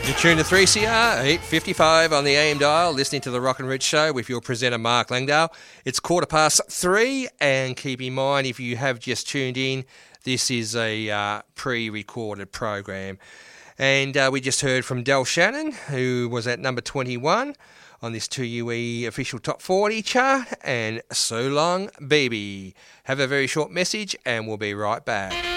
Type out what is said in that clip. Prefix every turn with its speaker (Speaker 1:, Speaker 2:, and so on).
Speaker 1: You're tuned to 3CR, 8:55 on the AM dial, listening to the Rock and Rich Show with your presenter, Mark Langdale. It's 3:15, and keep in mind, if you have just tuned in, this is a pre-recorded program. And we just heard from Del Shannon, who was at number 21 on this 2UE official top 40 chart, and So Long Baby. Have a very short message, and we'll be right back.